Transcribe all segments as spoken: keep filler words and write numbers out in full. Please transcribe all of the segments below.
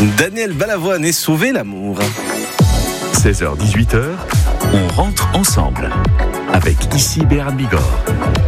Daniel Balavoine et Sauver l'amour. seize heures dix-huit heures, on rentre ensemble avec ici Béarn Bigorre.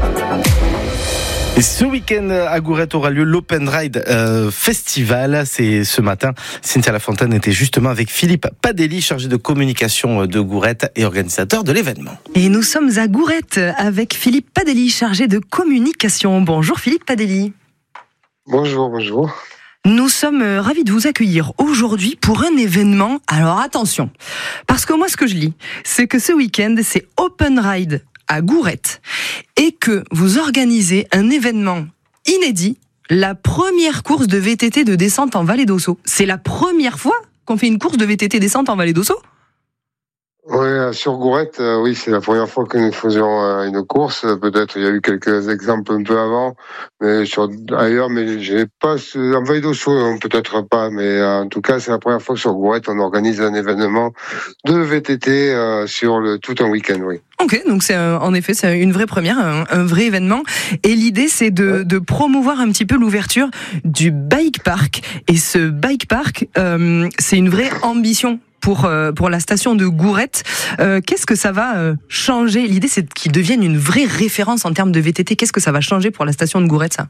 Et ce week-end à Gourette aura lieu l'Open Ride euh, Festival. C'est ce matin. Cynthia Lafontaine était justement avec Philippe Padelli, chargé de communication de Gourette et organisateur de l'événement. Et nous sommes à Gourette avec Philippe Padelli, chargé de communication. Bonjour Philippe Padelli. Bonjour, bonjour. Nous sommes ravis de vous accueillir aujourd'hui pour un événement. Alors attention, parce que moi ce que je lis, c'est que ce week-end c'est Open Ride à Gourette et que vous organisez un événement inédit, la première course de V T T de descente en Vallée d'Ossau. C'est la première fois qu'on fait une course de V T T descente en Vallée d'Ossau ? Oui, sur Gourette, euh, oui, c'est la première fois que nous faisions euh, une course. Peut-être il y a eu quelques exemples un peu avant, mais sur ailleurs, mais j'ai pas en Vallée d'Ossau, non, peut-être pas, mais euh, en tout cas, c'est la première fois que sur Gourette on organise un événement de V T T euh, sur le tout un week-end, oui. Ok, donc c'est euh, en effet c'est une vraie première, un, un vrai événement. Et l'idée c'est de, ouais. de promouvoir un petit peu l'ouverture du bike park. Et ce bike park, euh, c'est une vraie ambition pour euh, pour la station de Gourette. Euh, qu'est-ce que ça va euh, changer ? L'idée c'est qu'il devienne une vraie référence en termes de V T T. Qu'est-ce que ça va changer pour la station de Gourette, ça ?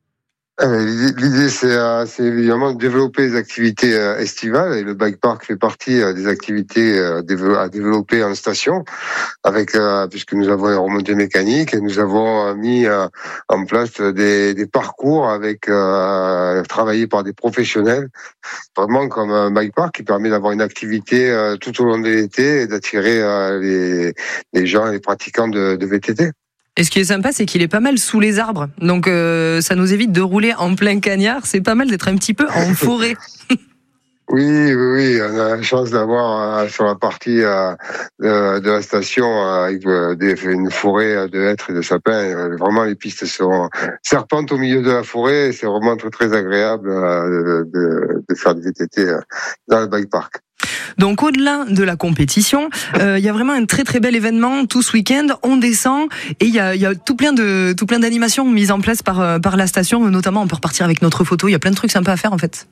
L'idée, c'est, c'est évidemment de développer les activités estivales, et le bike park fait partie des activités à développer en station, avec puisque nous avons une remontée mécanique et nous avons mis en place des, des parcours avec euh, travaillés par des professionnels, vraiment comme un bike park qui permet d'avoir une activité tout au long de l'été et d'attirer les, les gens, les pratiquants de, de V T T. Et ce qui est sympa, c'est qu'il est pas mal sous les arbres. Donc euh, ça nous évite de rouler en plein cagnard. C'est pas mal d'être un petit peu en forêt. Oui, oui, oui, on a la chance d'avoir euh, sur la partie euh, de, de la station euh, avec euh, des, une forêt de hêtres et de sapins. Euh, vraiment, les pistes sont serpentent au milieu de la forêt. Et c'est vraiment très, très agréable euh, de, de faire du V T T euh, dans le bike park. Donc au-delà de la compétition, il euh, y a vraiment un très très bel événement tout ce week-end. On descend et il y a, y a tout plein de tout plein d'animations mises en place par par la station. Notamment, on peut repartir avec notre photo. Il y a plein de trucs sympas à faire en fait.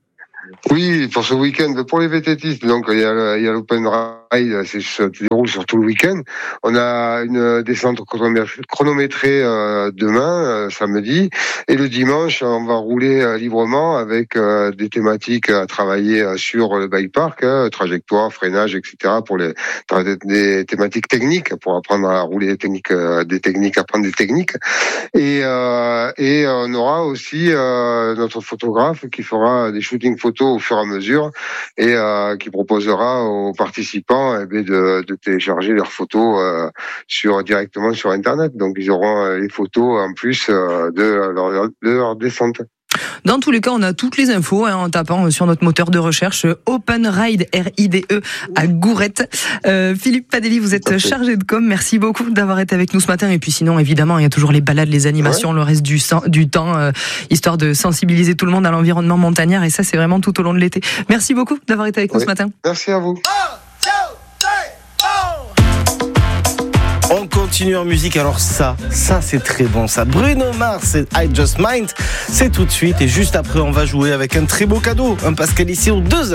Oui, pour ce week-end, pour les VTTistes, donc il y a, il y a l'Open Ride, c'est ça se déroule sur tout le week-end. On a une descente chronométrée euh, demain, euh, samedi, et le dimanche, on va rouler euh, librement avec euh, des thématiques à travailler euh, sur le bike park, hein, trajectoire, freinage, et cetera. Pour les des thématiques techniques, pour apprendre à rouler des techniques, euh, des techniques, apprendre des techniques. Et euh, et on aura aussi euh, notre photographe qui fera des shootings photos au fur et à mesure et euh, qui proposera aux participants eh bien, de, de télécharger leurs photos euh, sur directement sur internet. Donc ils auront euh, les photos en plus euh, de, leur, de leur descente. Dans tous les cas, on a toutes les infos hein, en tapant sur notre moteur de recherche Open Ride R I D E à Gourette. Euh, Philippe Padelli, vous êtes chargé de com. Merci beaucoup d'avoir été avec nous ce matin. Et puis sinon, évidemment, il y a toujours les balades, les animations, ouais. le reste du, du temps, euh, histoire de sensibiliser tout le monde à l'environnement montagnard. Et ça, c'est vraiment tout au long de l'été. Merci beaucoup d'avoir été avec oui. nous ce matin. Merci à vous. On continue en musique, alors ça, ça c'est très bon ça. Bruno Mars, c'est I Just Mind, c'est tout de suite et juste après on va jouer avec un très beau cadeau, un Pascal ici aux deux heures.